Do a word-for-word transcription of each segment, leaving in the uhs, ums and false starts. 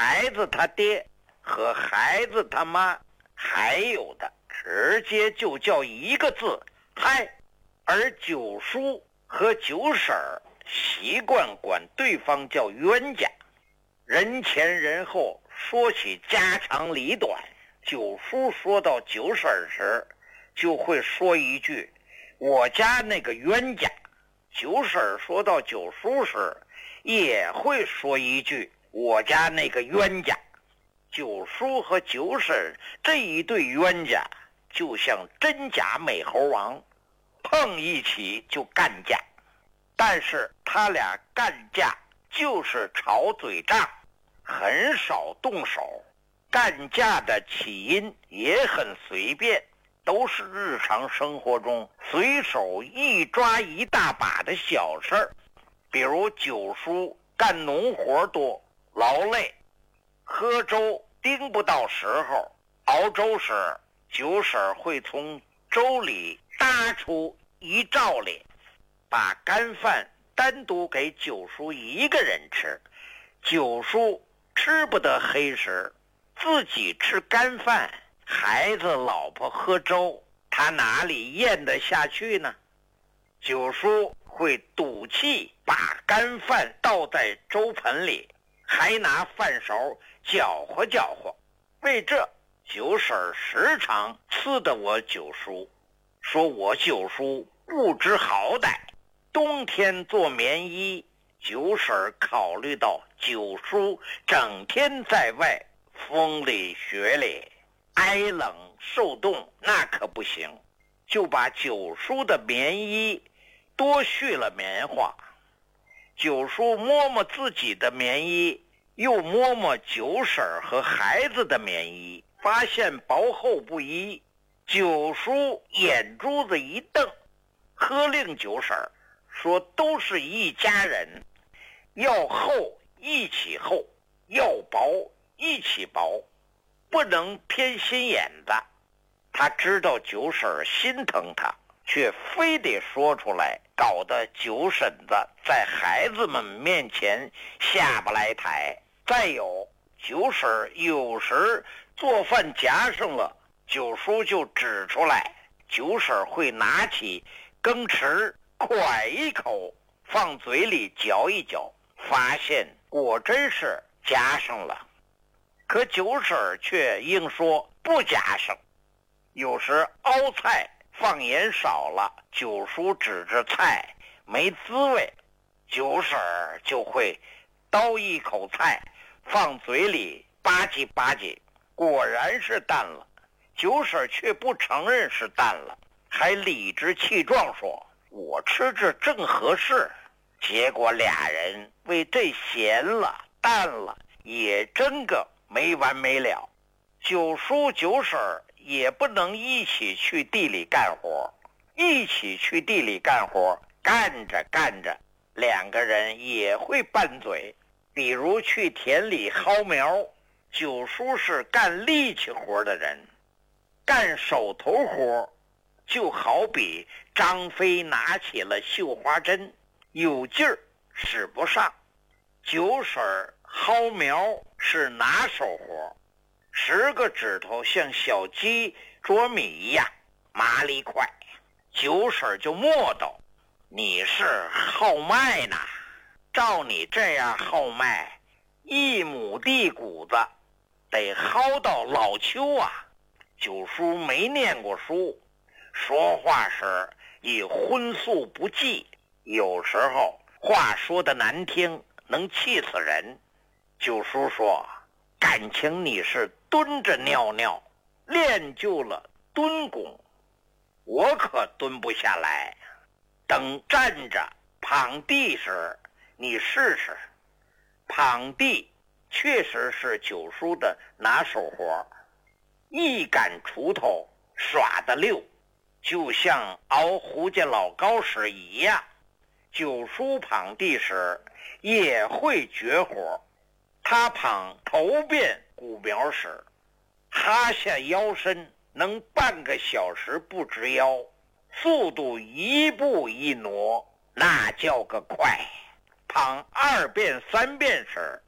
孩子他爹和孩子他妈，还有的直接就叫一个字嗨。而九叔和九婶儿习惯管对方叫冤家，人前人后说起家长里短。九叔说到九婶儿时就会说一句我家那个冤家，九婶儿说到九叔时也会说一句我家那个冤家。九叔和九婶这一对冤家就像真假美猴王，碰一起就干架。但是他俩干架就是吵嘴仗，很少动手。干架的起因也很随便，都是日常生活中随手一抓一大把的小事儿。比如九叔干农活多，劳累，喝粥盯不到时候，熬粥时九婶会从粥里搭出一罩脸，把干饭单独给九叔一个人吃。九叔吃不得黑食，自己吃干饭，孩子老婆喝粥，他哪里咽得下去呢？九叔会赌气把干饭倒在粥盆里，还拿饭勺搅和搅和。为这，九婶时常呲得我九叔，说我九叔不知好歹。冬天做棉衣，九婶考虑到九叔整天在外风里雪里挨冷受冻，那可不行，就把九叔的棉衣多续了棉花。九叔摸摸自己的棉衣，又摸摸九婶和孩子的棉衣，发现薄厚不一。九叔眼珠子一瞪，喝令九婶说都是一家人，要厚一起厚，要薄一起薄，不能偏心眼子。他知道九婶心疼他，却非得说出来，搞得九婶子在孩子们面前下不来台。再有，九婶有时做饭夹上了，九叔就指出来，九婶会拿起羹匙蒯一口放嘴里嚼一嚼，发现果真是夹上了。可九婶却硬说不夹上。有时熬菜放盐少了，九叔指着菜没滋味，九婶就会叨一口菜放嘴里吧唧吧唧，果然是淡了。九婶却不承认是淡了，还理直气壮说我吃着正合适。结果俩人为这咸了淡了也争个没完没了。九叔九婶也不能一起去地里干活，一起去地里干活，干着干着两个人也会拌嘴。比如去田里薅苗，九叔是干力气活的人，干手头活就好比张飞拿起了绣花针，有劲儿使不上。九婶薅苗是拿手活，十个指头像小鸡啄米一样麻利快。九婶就磨叨，你是号麦呢，照你这样号麦，一亩地谷子得薅到老秋啊。九叔没念过书，说话时以荤素不忌，有时候话说的难听，能气死人。九叔说，感情你是蹲着尿尿，练就了蹲功，我可蹲不下来。等站着滂地时你试试。滂地确实是九叔的拿手活，一杆锄头耍得溜，就像熬胡家老高时一样。九叔滂地时也会绝活，他滂头遍谷苗时，哈下腰身能半个小时不直腰，速度一步一挪，那叫个快。滂二遍三遍时，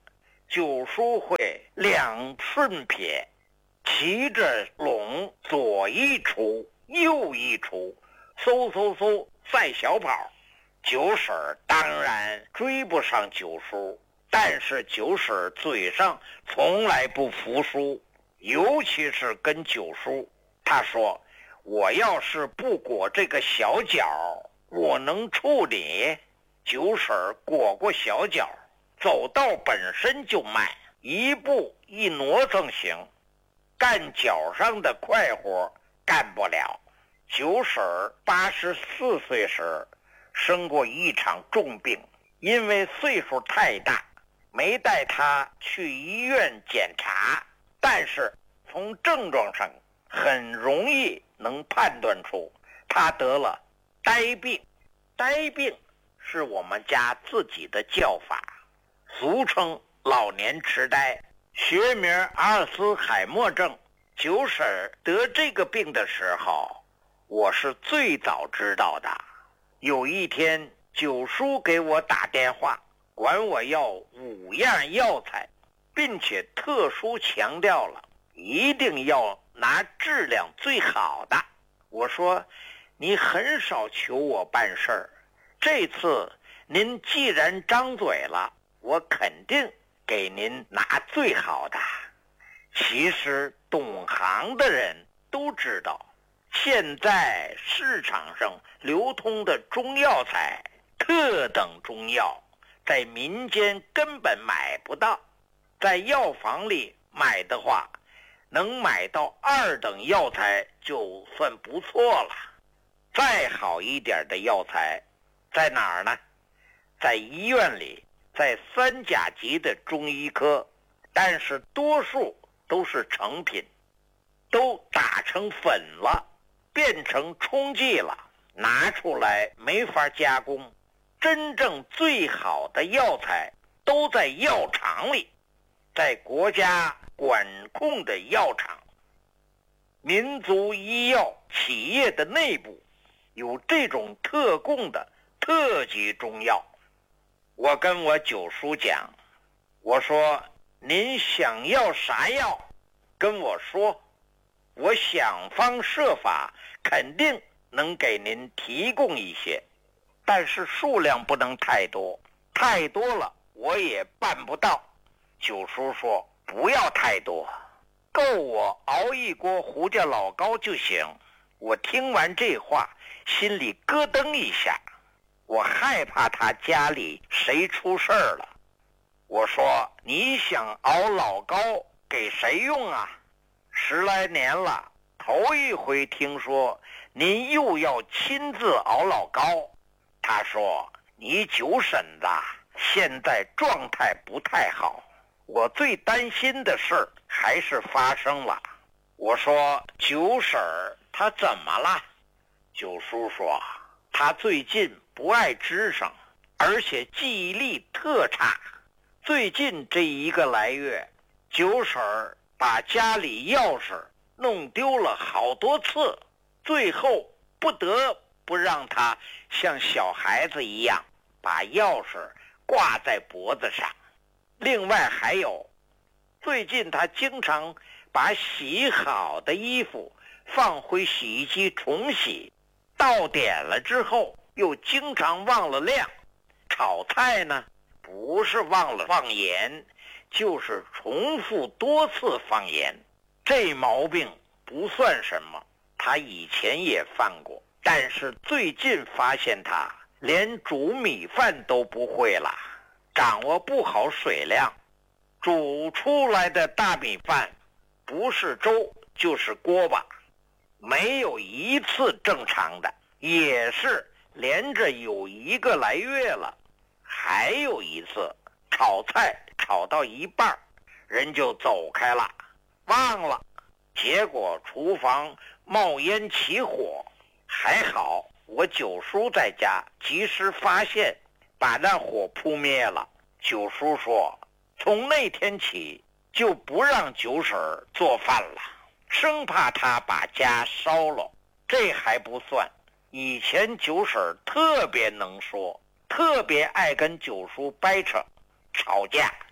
九叔会两顺撇，骑着龙左一出右一出，嗖嗖嗖赛小跑。九婶当然追不上九叔，但是九婶嘴上从来不服输，尤其是跟九叔。他说，我要是不裹这个小脚，我能处理。九婶裹过小脚，走道本身就慢，一步一挪蹭行，干脚上的快活干不了。九婶八十四岁时生过一场重病，因为岁数太大，没带她去医院检查，但是从症状上很容易能判断出她得了呆病。呆病是我们家自己的叫法，俗称老年痴呆，学名阿尔茨海默症。九婶得这个病的时候，我是最早知道的。有一天，九叔给我打电话，管我要五样药材，并且特殊强调了一定要拿质量最好的。我说，你很少求我办事儿，这次您既然张嘴了，我肯定给您拿最好的。其实懂行的人都知道，现在市场上流通的中药材，特等中药在民间根本买不到，在药房里买的话，能买到二等药材就算不错了。再好一点的药材在哪儿呢？在医院里，在三甲级的中医科，但是多数都是成品，都打成粉了，变成冲剂了，拿出来没法加工。真正最好的药材都在药厂里，在国家管控的药厂，民族医药企业的内部有这种特供的特级中药。我跟我九叔讲，我说，您想要啥药跟我说，我想方设法肯定能给您提供一些，但是数量不能太多，太多了我也办不到。九叔说，不要太多，够我熬一锅胡家老高就行。我听完这话心里咯噔一下，我害怕他家里谁出事儿了。我说，你想熬老高给谁用啊？十来年了，头一回听说您又要亲自熬老高。他说，你九婶子现在状态不太好，我最担心的事儿还是发生了。我说，九婶儿她怎么了？九叔说，她最近不爱吱声，而且记忆力特差。最近这一个来月，九婶儿把家里钥匙弄丢了好多次，最后不得不让她像小孩子一样把钥匙挂在脖子上。另外还有，最近她经常把洗好的衣服放回洗衣机重洗，到点了之后又经常忘了晾。炒菜呢，不是忘了放盐，就是重复多次放盐。这毛病不算什么，他以前也犯过，但是最近发现他连煮米饭都不会了，掌握不好水量，煮出来的大米饭不是粥就是锅巴，没有一次正常的，也是连着有一个来月了。还有一次炒菜炒到一半，人就走开了，忘了，结果厨房冒烟起火，还好我九叔在家及时发现，把那火扑灭了。九叔说，从那天起就不让九婶做饭了，生怕他把家烧了。这还不算，以前九婶特别能说，特别爱跟九叔掰扯吵架，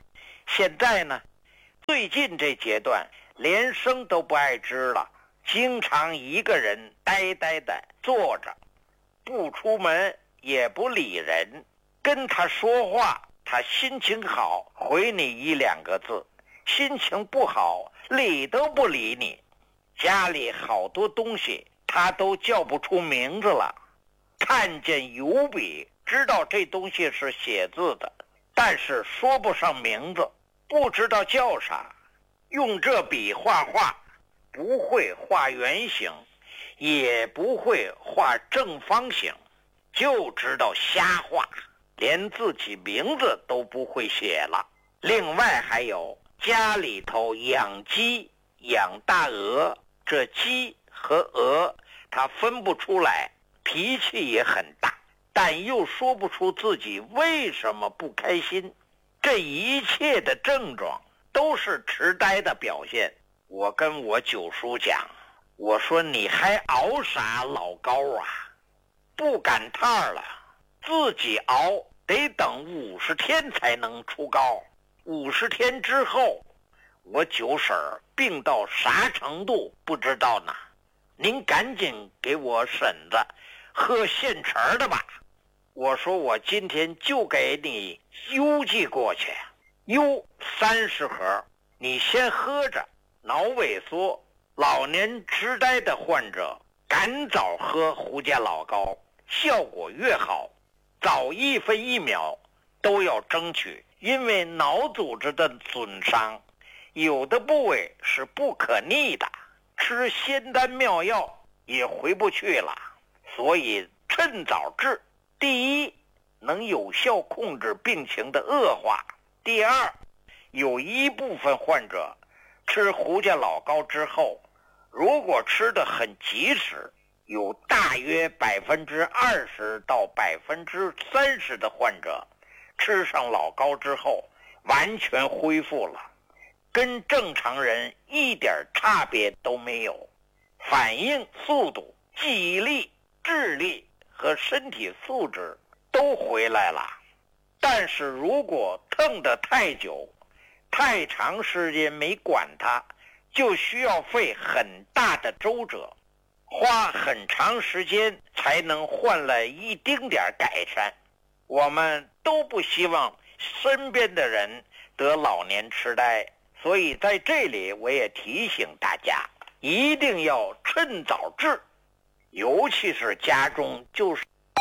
现在呢，最近这阶段连声都不爱吱了，经常一个人呆呆的坐着，不出门也不理人。跟他说话，他心情好回你一两个字，心情不好理都不理你。家里好多东西他都叫不出名字了，看见油笔知道这东西是写字的，但是说不上名字，不知道叫啥。用这笔画画，不会画圆形，也不会画正方形，就知道瞎画，连自己名字都不会写了。另外还有家里头养鸡养大鹅，这鸡和鹅他分不出来，脾气也很大，但又说不出自己为什么不开心。这一切的症状都是痴呆的表现。我跟我九叔讲，我说你还熬啥老高啊，不赶趟了，自己熬得等五十天才能出高。五十天之后，我九婶儿病到啥程度不知道呢，您赶紧给我婶子喝现成的吧。我说我今天就给你邮寄过去，邮三十盒，你先喝着。脑萎缩、老年痴呆的患者赶早喝胡家老高，效果越好，早一分一秒都要争取。因为脑组织的损伤，有的部位是不可逆的，吃仙丹妙药也回不去了，所以趁早治。第一，能有效控制病情的恶化；第二，有一部分患者吃胡家老高之后，如果吃得很及时，有大约百分之二十到百分之三十的患者吃上老高之后完全恢复了，跟正常人一点差别都没有，反应速度、记忆力、智力和身体素质都回来了。但是如果疼得太久，太长时间没管它，就需要费很大的周折，花很长时间才能换来一丁点改善。我们都不希望身边的人得老年痴呆，所以在这里我也提醒大家，一定要趁早治，尤其是家中就是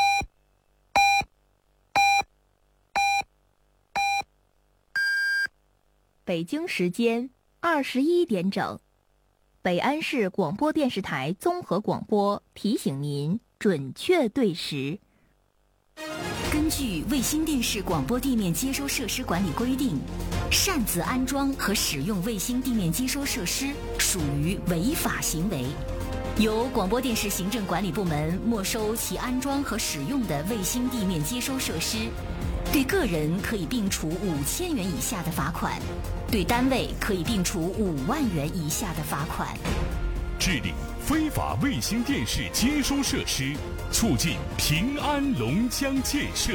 北京时间二十一点整，北安市广播电视台综合广播提醒您准确对时。 根据卫星电视广播地面接收设施管理规定，擅自安装和使用卫星地面接收设施属于违法行为，由广播电视行政管理部门没收其安装和使用的卫星地面接收设施，对个人可以并处五千元以下的罚款，对单位可以并处五万元以下的罚款。 治理非法卫星电视接收设施，促进平安龙江建设。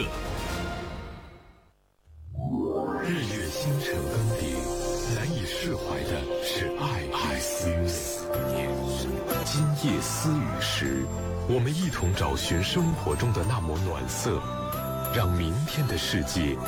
日月星辰更迭，难以释怀的是爱爱思念。今夜思雨时，我们一同找寻生活中的那抹暖色，让明天的世界